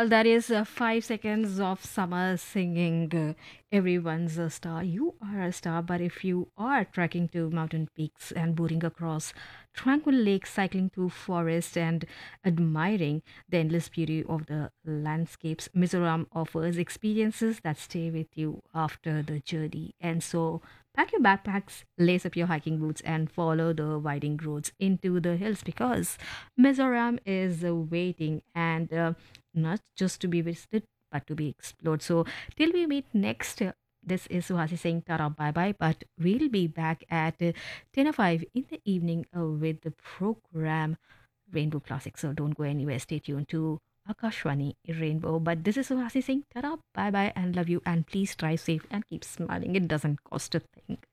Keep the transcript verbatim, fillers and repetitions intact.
Well, that is uh, five seconds of summer singing. Uh, everyone's a star. You are a star, but if you are trekking to mountain peaks and boating across tranquil lakes, cycling through forests, and admiring the endless beauty of the landscapes, Mizoram offers experiences that stay with you after the journey. And so, pack your backpacks, lace up your hiking boots, and follow the winding roads into the hills because Mizoram is uh, waiting and uh, not just to be visited but to be explored. So till we meet next, uh, this is Suhasi saying tara bye bye, but we'll be back at uh, ten oh five in the evening uh, with the program Rainbow Classics. So don't go anywhere. Stay tuned to Akashwani Rainbow. But this is Suhasi saying tara bye bye and love you, and please drive safe and keep smiling. It doesn't cost a thing.